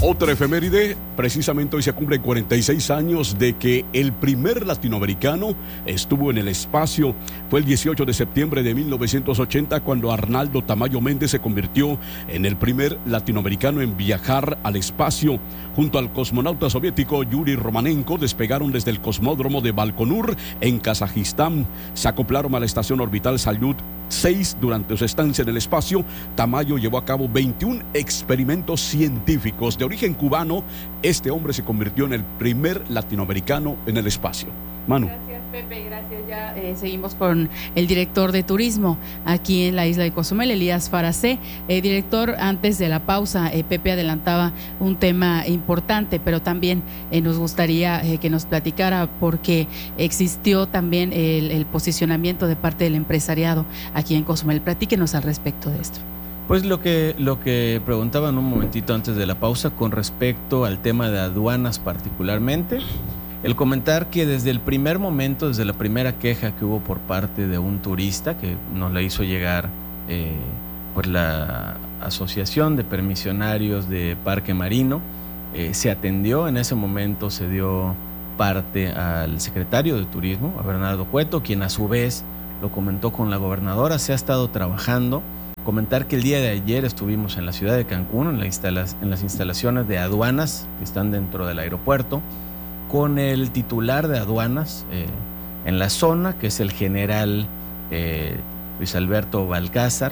Otra efeméride, precisamente hoy se cumplen 46 años de que el primer latinoamericano estuvo en el espacio. Fue el 18 de septiembre de 1980 cuando Arnaldo Tamayo Méndez se convirtió en el primer latinoamericano en viajar al espacio. Junto al cosmonauta soviético Yuri Romanenko despegaron desde el cosmódromo de Baikonur en Kazajistán. Se acoplaron a la estación orbital Salyut 6. Durante su estancia en el espacio, Tamayo llevó a cabo 21 experimentos científicos. De origen cubano, este hombre se convirtió en el primer latinoamericano en el espacio. Manu. Gracias, Pepe, gracias. Ya seguimos con el director de turismo aquí en la isla de Cozumel, Elías Faracé. Director, antes de la pausa, Pepe adelantaba un tema importante, pero también nos gustaría que nos platicara porque existió también el posicionamiento de parte del empresariado aquí en Cozumel. Platíquenos al respecto de esto. Pues lo que preguntaban un momentito antes de la pausa con respecto al tema de aduanas particularmente, el comentar que desde el primer momento, desde la primera queja que hubo por parte de un turista que nos la hizo llegar pues la Asociación de Permisionarios de Parque Marino, se atendió. En ese momento se dio parte al secretario de Turismo, a Bernardo Cueto, quien a su vez lo comentó con la gobernadora. Se ha estado trabajando. Comentar que el día de ayer estuvimos en la ciudad de Cancún, en las instalaciones de aduanas que están dentro del aeropuerto, con el titular de aduanas en la zona, que es el general Luis Alberto Balcázar.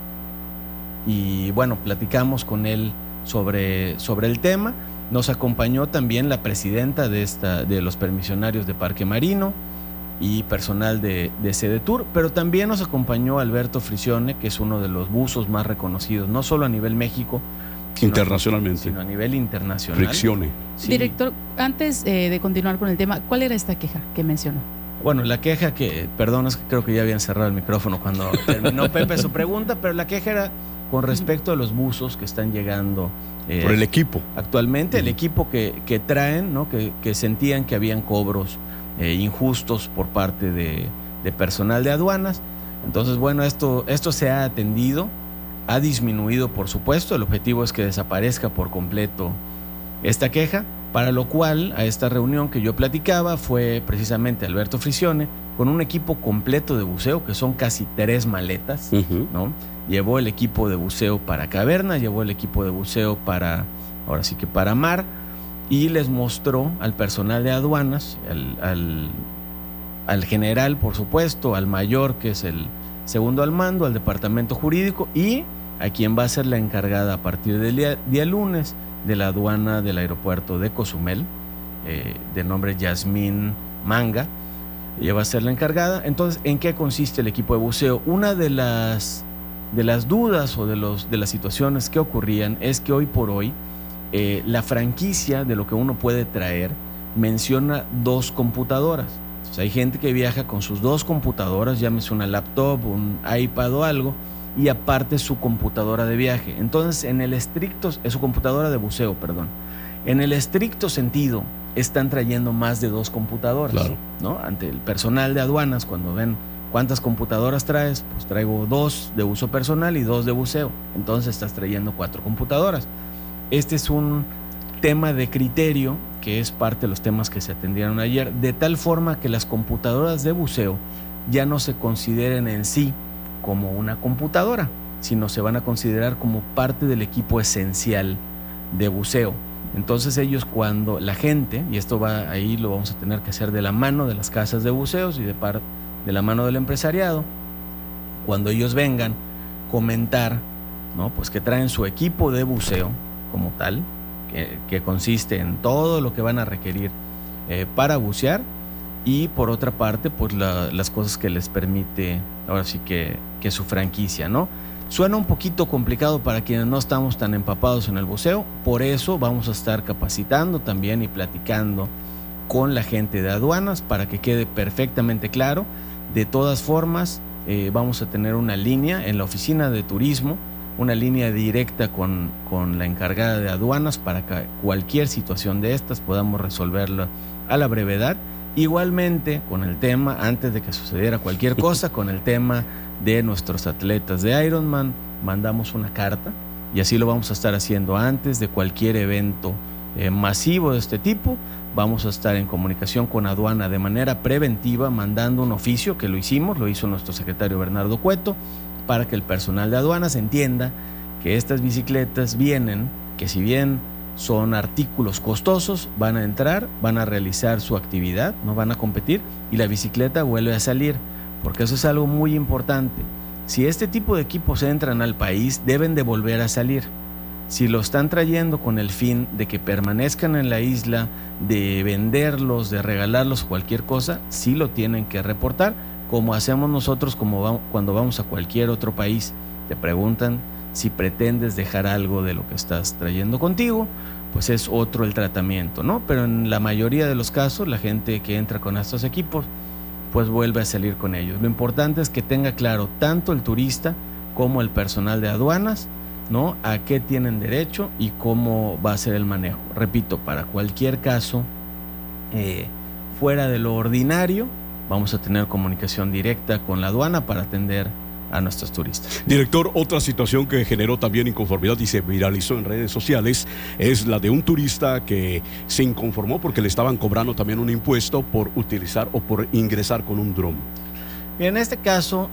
Y bueno, platicamos con él sobre el tema. Nos acompañó también la presidenta de los permisionarios de Parque Marino y personal de Sedetur, pero también nos acompañó Alberto Frisione, que es uno de los buzos más reconocidos, no solo a nivel México, internacionalmente, sino a nivel internacional. Friccione. Sí. Director, antes de continuar con el tema, ¿cuál era esta queja que mencionó? Bueno, la queja perdón, es que creo que ya habían cerrado el micrófono cuando terminó Pepe su pregunta, pero la queja era con respecto a los buzos que están llegando por el equipo. Actualmente, el equipo que traen, ¿no? que sentían que habían cobros injustos por parte de personal de aduanas. Entonces, bueno, esto se ha atendido, ha disminuido, por supuesto. El objetivo es que desaparezca por completo esta queja, para lo cual a esta reunión que yo platicaba fue precisamente Alberto Frisione con un equipo completo de buceo, que son casi 3 maletas, ¿no? Llevó el equipo de buceo para caverna, llevó el equipo de buceo para mar, y les mostró al personal de aduanas, al general, por supuesto, al mayor, que es el segundo al mando, al departamento jurídico, y a quien va a ser la encargada a partir del día lunes de la aduana del aeropuerto de Cozumel, de nombre Yasmín Manga. Ella va a ser la encargada. Entonces, ¿en qué consiste el equipo de buceo? Una de las dudas o de las situaciones que ocurrían es que hoy por hoy la franquicia de lo que uno puede traer menciona 2 computadoras. O sea, hay gente que viaja con sus 2 computadoras, llámese una laptop, un iPad o algo, y aparte su computadora de viaje. Entonces, es su computadora de buceo, perdón. En el estricto sentido, están trayendo más de 2 computadoras. Claro. ¿No? Ante el personal de aduanas, cuando ven cuántas computadoras traes, pues traigo 2 de uso personal y 2 de buceo. Entonces estás trayendo 4 computadoras. Este es un tema de criterio que es parte de los temas que se atendieron ayer, de tal forma que las computadoras de buceo ya no se consideren en sí como una computadora, sino se van a considerar como parte del equipo esencial de buceo. Entonces ellos, cuando la gente, y esto va ahí, lo vamos a tener que hacer de la mano de las casas de buceos y de la mano del empresariado, cuando ellos vengan comentar, ¿no? Pues que traen su equipo de buceo como tal, que consiste en todo lo que van a requerir para bucear, y por otra parte, pues las cosas que les permite, ahora sí que su franquicia, ¿no? Suena un poquito complicado para quienes no estamos tan empapados en el buceo, por eso vamos a estar capacitando también y platicando con la gente de aduanas para que quede perfectamente claro. De todas formas, vamos a tener una línea en la oficina de turismo, una línea directa con la encargada de aduanas para que cualquier situación de estas podamos resolverla a la brevedad. Igualmente con el tema, antes de que sucediera cualquier cosa, con el tema de nuestros atletas de Ironman, mandamos una carta y así lo vamos a estar haciendo antes de cualquier evento masivo de este tipo. Vamos a estar en comunicación con aduana de manera preventiva, mandando un oficio, que lo hizo nuestro secretario Bernardo Cueto, para que el personal de aduanas entienda que estas bicicletas vienen, que si bien son artículos costosos, van a entrar, van a realizar su actividad, no van a competir, y la bicicleta vuelve a salir, porque eso es algo muy importante. Si este tipo de equipos entran al país, deben de volver a salir. Si lo están trayendo con el fin de que permanezcan en la isla, de venderlos, de regalarlos, cualquier cosa, sí lo tienen que reportar, como hacemos nosotros cuando vamos a cualquier otro país. Te preguntan si pretendes dejar algo de lo que estás trayendo contigo, pues es otro el tratamiento, ¿no? Pero en la mayoría de los casos, la gente que entra con estos equipos, pues vuelve a salir con ellos. Lo importante es que tenga claro tanto el turista como el personal de aduanas, ¿no?, a qué tienen derecho y cómo va a ser el manejo. Repito, para cualquier caso fuera de lo ordinario, vamos a tener comunicación directa con la aduana para atender a nuestros turistas. Director, otra situación que generó también inconformidad y se viralizó en redes sociales es la de un turista que se inconformó porque le estaban cobrando también un impuesto por utilizar o por ingresar con un dron. En este caso,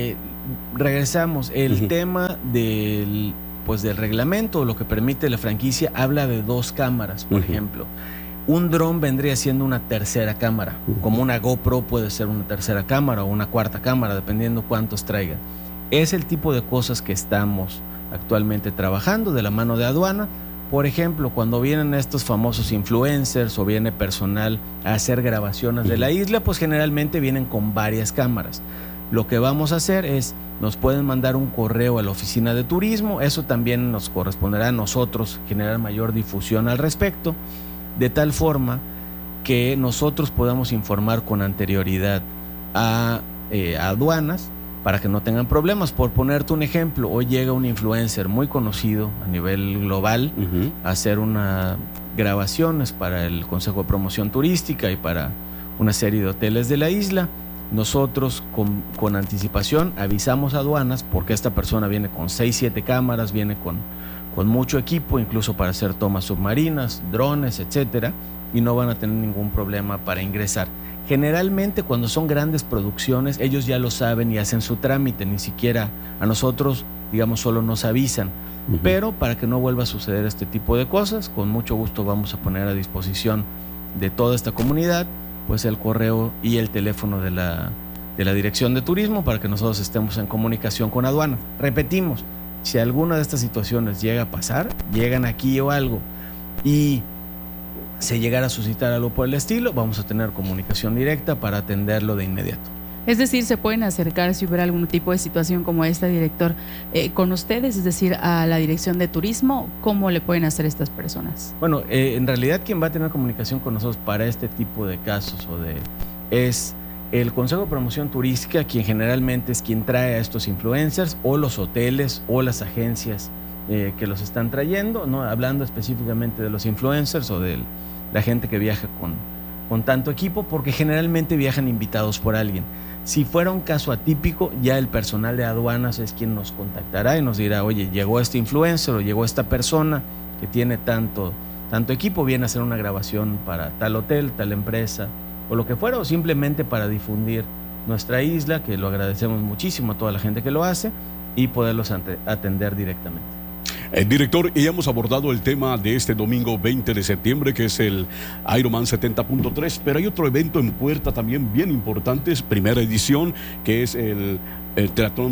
regresamos. El tema del reglamento, lo que permite la franquicia, habla de 2 cámaras, por ejemplo. Un dron vendría siendo una tercera cámara, como una GoPro puede ser una tercera cámara o una cuarta cámara, dependiendo cuántos traigan. Es el tipo de cosas que estamos actualmente trabajando de la mano de aduana. Por ejemplo, cuando vienen estos famosos influencers o viene personal a hacer grabaciones de la isla, pues generalmente vienen con varias cámaras. Lo que vamos a hacer es, nos pueden mandar un correo a la oficina de turismo, eso también nos corresponderá a nosotros generar mayor difusión al respecto, de tal forma que nosotros podamos informar con anterioridad a aduanas para que no tengan problemas. Por ponerte un ejemplo, hoy llega un influencer muy conocido a nivel global a hacer unas grabaciones para el Consejo de Promoción Turística y para una serie de hoteles de la isla. Nosotros con anticipación avisamos a aduanas porque esta persona viene con 6, 7 cámaras, viene con mucho equipo, incluso para hacer tomas submarinas, drones, etcétera, y no van a tener ningún problema para ingresar. Generalmente cuando son grandes producciones, ellos ya lo saben y hacen su trámite, ni siquiera a nosotros, digamos, solo nos avisan. Pero para que no vuelva a suceder este tipo de cosas, con mucho gusto vamos a poner a disposición de toda esta comunidad, pues el correo y el teléfono de la Dirección de Turismo para que nosotros estemos en comunicación con aduana. Repetimos, si alguna de estas situaciones llega a pasar, llegan aquí o algo y se llegara a suscitar algo por el estilo, vamos a tener comunicación directa para atenderlo de inmediato. Es decir, se pueden acercar si hubiera algún tipo de situación como esta, director, con ustedes, es decir, a la Dirección de Turismo. ¿Cómo le pueden hacer estas personas? Bueno, en realidad quien va a tener comunicación con nosotros para este tipo de casos es el Consejo de Promoción Turística, quien generalmente es quien trae a estos influencers, o los hoteles o las agencias que los están trayendo, ¿no? Hablando específicamente de los influencers o de la gente que viaja con tanto equipo, porque generalmente viajan invitados por alguien. Si fuera un caso atípico, ya el personal de aduanas es quien nos contactará y nos dirá, oye, llegó este influencer o llegó esta persona que tiene tanto equipo, viene a hacer una grabación para tal hotel, tal empresa o lo que fuera, o simplemente para difundir nuestra isla, que lo agradecemos muchísimo a toda la gente que lo hace, y poderlos atender directamente. Director, y hemos abordado el tema de este domingo 20 de septiembre, que es el Ironman 70.3, pero hay otro evento en puerta también bien importante, es primera edición, que es el triatlón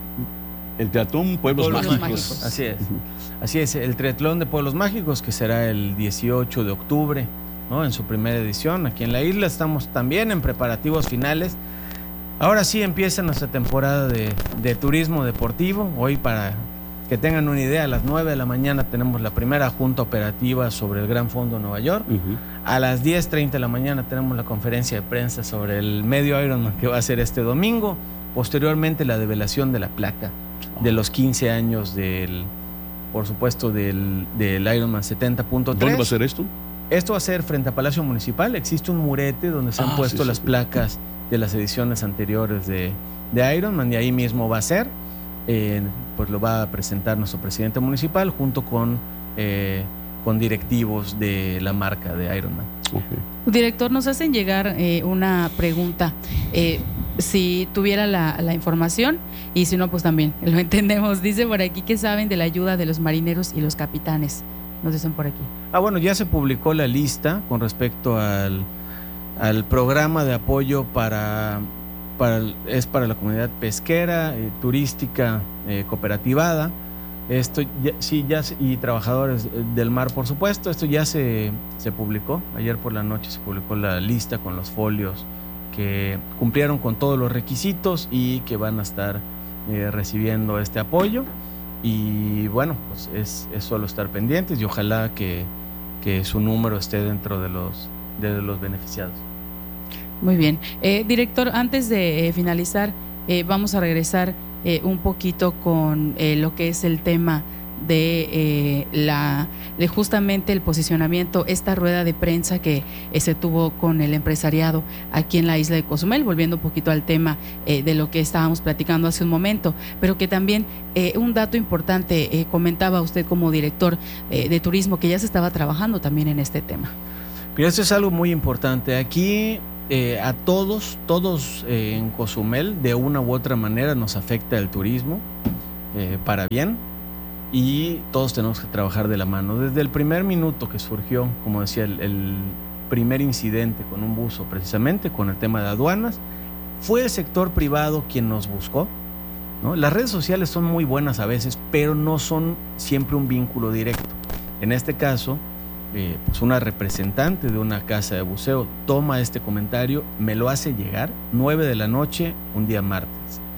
el triatlón Pueblos Mágicos. Así es, el triatlón de Pueblos Mágicos, que será el 18 de octubre, ¿no? En su primera edición aquí en la isla. Estamos también en preparativos finales. Ahora sí empieza nuestra temporada de turismo deportivo. Hoy, para que tengan una idea, a las 9 de la mañana tenemos la primera junta operativa sobre el Gran Fondo de Nueva York. A las 10:30 de la mañana tenemos la conferencia de prensa sobre el medio Ironman que va a ser este domingo. Posteriormente, la develación de la placa de los 15 años por supuesto, del Ironman 70.3. ¿Dónde va a ser esto? Esto va a ser frente a Palacio Municipal. Existe un murete donde se han puesto las placas de las ediciones anteriores de Ironman, y ahí mismo va a ser. pues lo va a presentar nuestro presidente municipal junto con directivos de la marca de Ironman. Okay. Director, nos hacen llegar una pregunta. Si tuviera la información, y si no, pues también lo entendemos. Dice por aquí que saben de la ayuda de los marineros y los capitanes. Nos dicen por aquí. Bueno, ya se publicó la lista con respecto al programa de apoyo para la comunidad pesquera, turística, cooperativada. Esto y trabajadores del mar, por supuesto. Esto ya se publicó. Ayer por la noche se publicó la lista con los folios que cumplieron con todos los requisitos y que van a estar recibiendo este apoyo. Y bueno, pues es solo estar pendientes y ojalá que su número esté dentro de los beneficiados. Muy bien. Director, antes de finalizar, vamos a regresar un poquito con lo que es el tema de justamente el posicionamiento, esta rueda de prensa que se tuvo con el empresariado aquí en la isla de Cozumel, volviendo un poquito al tema de lo que estábamos platicando hace un momento, pero que también un dato importante, comentaba usted como director de turismo, que ya se estaba trabajando también en este tema. Mira, esto es algo muy importante. Aquí a todos en Cozumel, de una u otra manera nos afecta el turismo para bien, y todos tenemos que trabajar de la mano. Desde el primer minuto que surgió, como decía, el primer incidente con un buzo, precisamente con el tema de aduanas, fue el sector privado quien nos buscó, ¿no? Las redes sociales son muy buenas a veces, pero no son siempre un vínculo directo. En este caso, pues una representante de una casa de buceo toma este comentario, me lo hace llegar 9 de la noche, un día martes.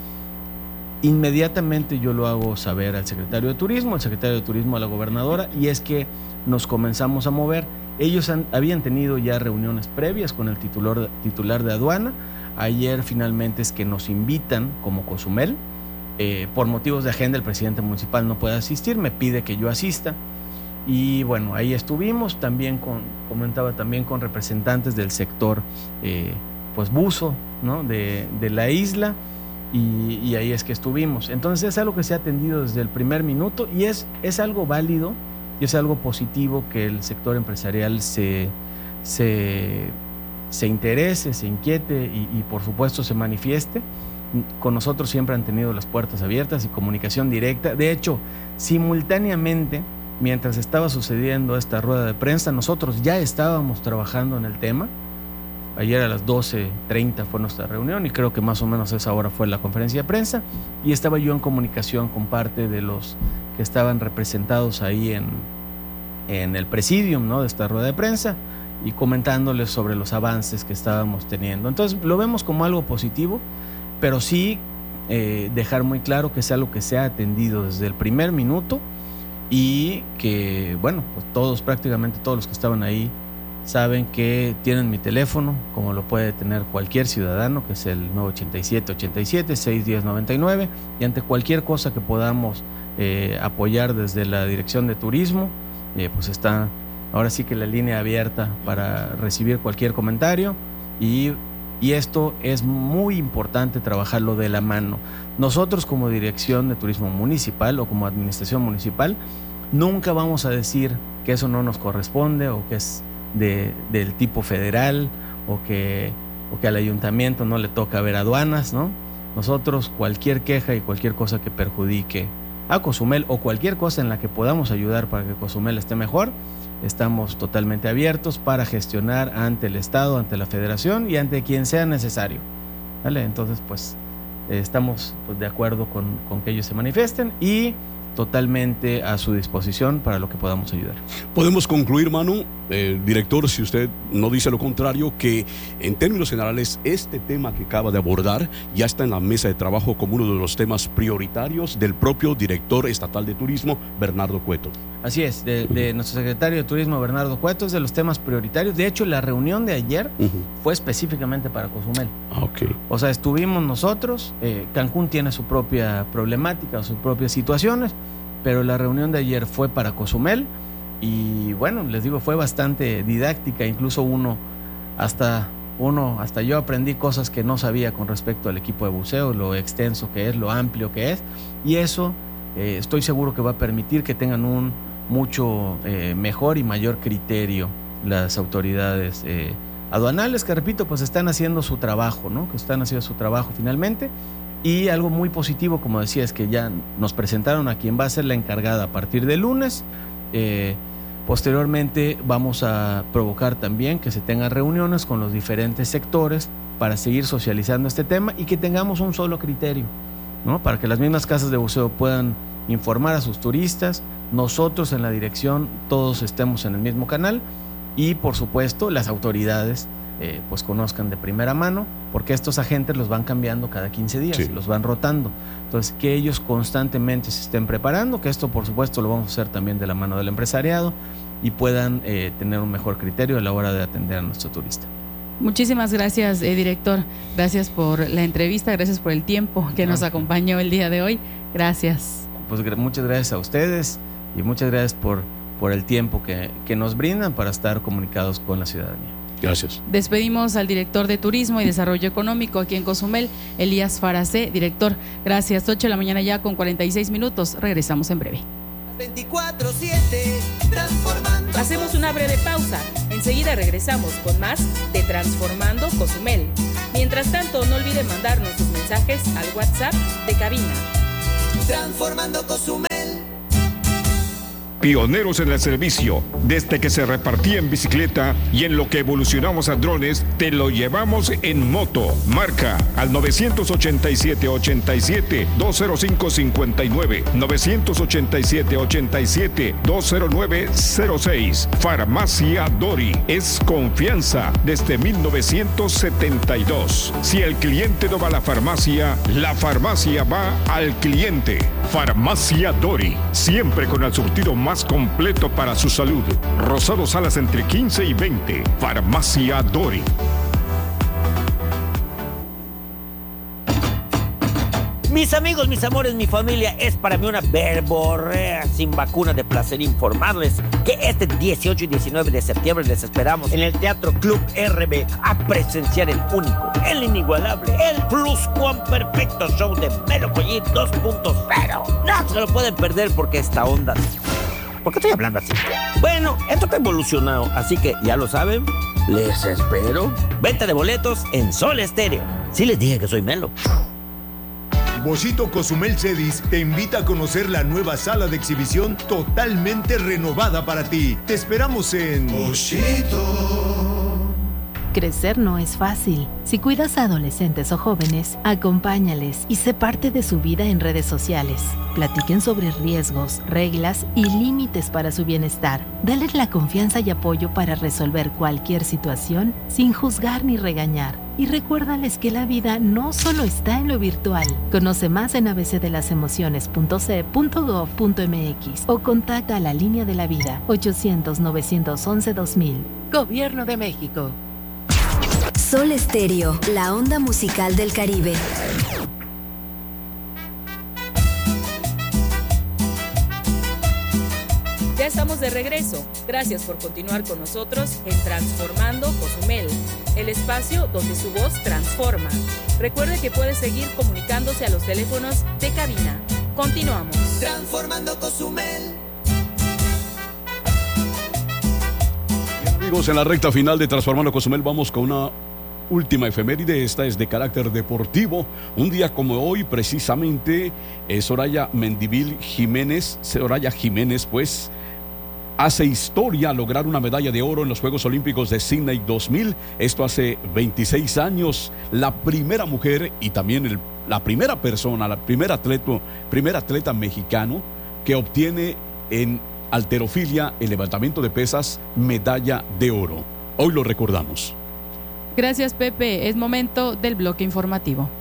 Inmediatamente yo lo hago saber al secretario de Turismo, a la gobernadora, y es que nos comenzamos a mover. Ellos habían tenido ya reuniones previas con el titular de aduana. Ayer finalmente es que nos invitan como Cozumel. Por motivos de agenda el presidente municipal no puede asistir, me pide que yo asista. Y bueno, ahí estuvimos, comentaba también con representantes del sector pues buzo, ¿no? de la isla, y ahí es que estuvimos. Entonces es algo que se ha atendido desde el primer minuto y es algo válido y es algo positivo que el sector empresarial se interese, se inquiete y por supuesto se manifieste. Con nosotros siempre han tenido las puertas abiertas y comunicación directa. De hecho, simultáneamente, mientras estaba sucediendo esta rueda de prensa, nosotros ya estábamos trabajando en el tema. Ayer a las 12:30 fue nuestra reunión y creo que más o menos esa hora fue la conferencia de prensa, y estaba yo en comunicación con parte de los que estaban representados ahí en el presidium, ¿no? de esta rueda de prensa, y comentándoles sobre los avances que estábamos teniendo. Entonces lo vemos como algo positivo, pero sí dejar muy claro que es algo que se ha atendido desde el primer minuto y que, bueno, pues prácticamente todos los que estaban ahí saben que tienen mi teléfono, como lo puede tener cualquier ciudadano, que es el 987-87-610-99, y ante cualquier cosa que podamos apoyar desde la Dirección de Turismo, pues está ahora sí que la línea abierta para recibir cualquier comentario, y esto es muy importante trabajarlo de la mano. Nosotros como Dirección de Turismo Municipal o como Administración Municipal nunca vamos a decir que eso no nos corresponde o que es del tipo federal o que al ayuntamiento no le toca ver aduanas, ¿no? Nosotros cualquier queja y cualquier cosa que perjudique a Cozumel o cualquier cosa en la que podamos ayudar para que Cozumel esté mejor, estamos totalmente abiertos para gestionar ante el Estado, ante la Federación y ante quien sea necesario, ¿vale? Entonces pues estamos de acuerdo con que ellos se manifiesten y totalmente a su disposición para lo que podamos ayudar. Podemos concluir, Manu, director, si usted no dice lo contrario, que en términos generales este tema que acaba de abordar ya está en la mesa de trabajo como uno de los temas prioritarios del propio director estatal de turismo, Bernardo Cueto. Así es, de nuestro secretario de Turismo, Bernardo Cueto, es de los temas prioritarios. De hecho, la reunión de ayer fue específicamente para Cozumel. Okay. O sea, estuvimos nosotros, Cancún tiene su propia problemática, sus propias situaciones, pero la reunión de ayer fue para Cozumel y bueno, les digo, fue bastante didáctica, incluso uno hasta hasta yo aprendí cosas que no sabía con respecto al equipo de buceo, lo extenso que es, lo amplio que es, y eso estoy seguro que va a permitir que tengan un mucho mejor y mayor criterio las autoridades aduanales, que repito, pues están haciendo su trabajo, ¿no? Que están haciendo su trabajo finalmente. Y algo muy positivo, como decía, es que ya nos presentaron a quien va a ser la encargada a partir del lunes. Posteriormente vamos a provocar también que se tengan reuniones con los diferentes sectores para seguir socializando este tema y que tengamos un solo criterio, ¿no? Para que las mismas casas de buceo puedan informar a sus turistas, nosotros en la dirección todos estemos en el mismo canal y por supuesto las autoridades pues conozcan de primera mano, porque estos agentes los van cambiando cada 15 días, sí, los van rotando. Entonces, que ellos constantemente se estén preparando, que esto por supuesto lo vamos a hacer también de la mano del empresariado y puedan tener un mejor criterio a la hora de atender a nuestro turista. Muchísimas gracias, director. Gracias por la entrevista, gracias por el tiempo que nos acompañó el día de hoy. Gracias. Pues muchas gracias a ustedes y muchas gracias por el tiempo que nos brindan para estar comunicados con la ciudadanía. Gracias. Despedimos al director de Turismo y Desarrollo Económico aquí en Cozumel, Elías Faracé. Director, gracias. 8 de la mañana ya con 46 minutos. Regresamos en breve. 24/7 transformando. Hacemos una breve pausa. Enseguida regresamos con más de Transformando Cozumel. Mientras tanto, no olviden mandarnos sus mensajes al WhatsApp de cabina. Transformando Cozumel. Pioneros en el servicio, desde que se repartía en bicicleta y en lo que evolucionamos a drones, te lo llevamos en moto. Marca al 987-87-205-59, 987-87-209-06. Farmacia Dori, es confianza desde 1972. Si el cliente no va a la farmacia va al cliente. Farmacia Dori, siempre con el surtido más completo para su salud. Rosado Salas entre 15 y 20. Farmacia Dori. Mis amigos, mis amores, mi familia, es para mí una verborrea sin vacuna de placer informarles que este 18 y 19 de septiembre les esperamos en el Teatro Club RB a presenciar el único, el inigualable, el pluscuamperfecto show de Melo Collín 2.0. No se lo pueden perder porque esta onda... ¿Por qué estoy hablando así? Bueno, esto está evolucionado, así que ya lo saben, les espero. Venta de boletos en Sol Estéreo. Sí les dije que soy Melo. Boschito Cozumel Cedis te invita a conocer la nueva sala de exhibición totalmente renovada para ti. Te esperamos en Boschito. Crecer no es fácil. Si cuidas a adolescentes o jóvenes, acompáñales y sé parte de su vida en redes sociales. Platiquen sobre riesgos, reglas y límites para su bienestar. Dales la confianza y apoyo para resolver cualquier situación sin juzgar ni regañar. Y recuérdales que la vida no solo está en lo virtual. Conoce más en abcdelasemociones.ce.gov.mx o contacta a la Línea de la Vida 800-911-2000. Gobierno de México. Sol Estéreo, la onda musical del Caribe. Ya estamos de regreso. Gracias por continuar con nosotros en Transformando Cozumel, el espacio donde su voz transforma. Recuerde que puede seguir comunicándose a los teléfonos de cabina. Continuamos. Transformando Cozumel. Bien, amigos, en la recta final de Transformando Cozumel vamos con una última efeméride. Esta es de carácter deportivo. Un día como hoy, precisamente, Soraya Mendivil Jiménez, pues, hace historia al lograr una medalla de oro en los Juegos Olímpicos de Sydney 2000. Esto hace 26 años. La primera mujer y también la primera persona, la primer atleta mexicano que obtiene en halterofilia, el levantamiento de pesas, medalla de oro. Hoy lo recordamos. Gracias, Pepe. Es momento del bloque informativo.